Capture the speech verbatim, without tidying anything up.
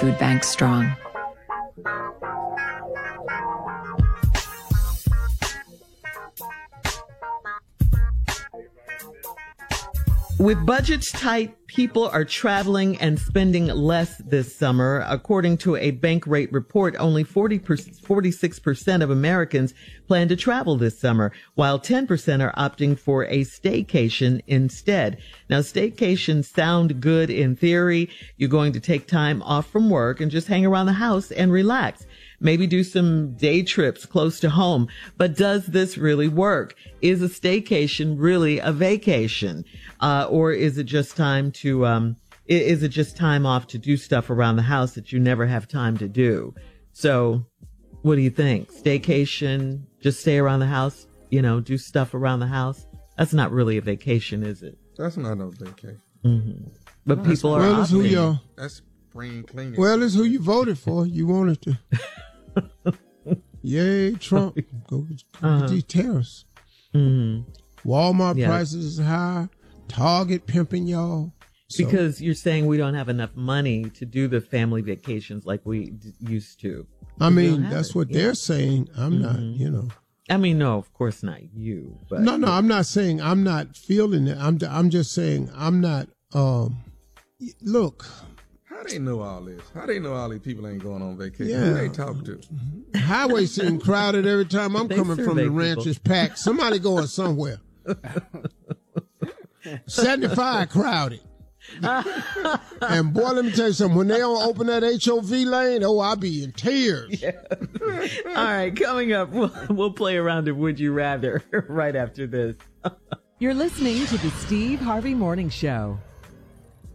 food bank strong. With budgets tight, people are traveling and spending less this summer. According to a Bankrate report, only forty, forty-six percent of Americans plan to travel this summer, while ten percent are opting for a staycation instead. Now, staycations sound good in theory. You're going to take time off from work and just hang around the house and relax. Maybe do some day trips close to home. But does this really work? Is a staycation really a vacation? Uh, or is it just time to, um, is it just time off to do stuff around the house that you never have time to do? So what do you think? Staycation, just stay around the house, you know, do stuff around the house? That's not really a vacation, is it? That's not a vacation. Mm-hmm. But No, people are Well, it's who opting. y'all. That's spring cleaning. Well, it's who you voted for. You wanted to. Yay, Trump. Go get, go Uh-huh. get these tariffs. Mm-hmm. Walmart Yeah. prices is high. Target pimping y'all. So, Because you're saying we don't have enough money to do the family vacations like we d- used to. I We mean, don't have that's it, what yeah. they're saying. I'm Mhm. not, you know. I mean, no, of course not you. But No, no, I'm not saying I'm not feeling it. I'm I'm just saying I'm not. Um, look, How they know all this? How they know all these people ain't going on vacation? Yeah. Who they talk to? highway seem crowded every time I'm They coming from survey the people. rancher's pack. Somebody going somewhere. seventy-five crowded. And boy, let me tell you something. When they don't open that H O V lane, oh, I'll be in tears. All right, coming up, we'll, we'll play around of Would You Rather right after this. You're listening to the Steve Harvey Morning Show.